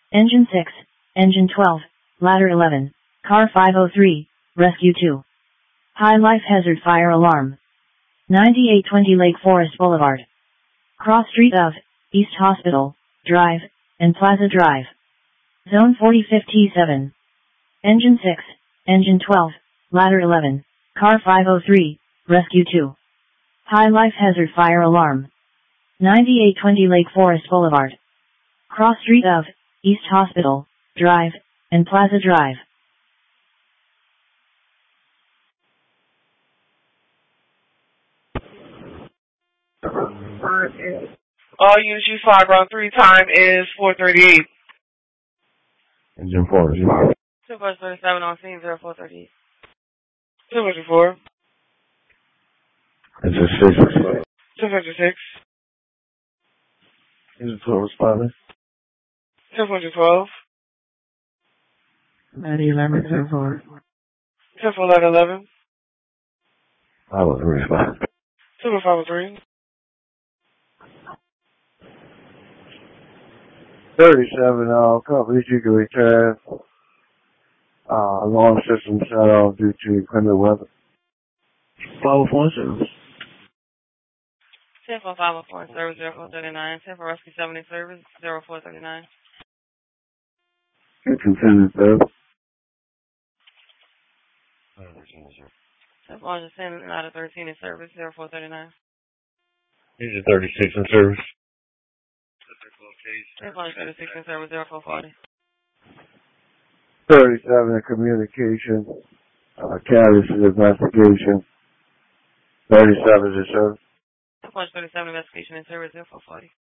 Engine 6, Engine 12, Ladder 11, Car 503, Rescue 2. High life hazard fire alarm. 9820 Lake Forest Boulevard. Cross street of East Hospital Drive and Plaza Drive. Zone 4057. Engine 6, Engine 12, Ladder 11, Car 503, Rescue 2. High life hazard fire alarm. 9820 Lake Forest Boulevard. Cross street of East Hospital Drive and Plaza Drive. All units use 513. Time is 4:38. Engine 4 is 237 on scene 0438. 254. Engine 6 is 256. Engine 12 responding. 212. 9011, 10-4. 10-11. I wasn't responding. 253. 37, companies you can return. Alarm system shut off due to inclement weather. 504 service. 10-504 service 0439. 10 for rescue 70 service 0439. 10 service. 10 110 out of 13 in service 0439. Engine 36 in service. 10 136 in service 0440. 37 in communication. Careless investigation. 37 in service. 10 137 investigation in service 0440.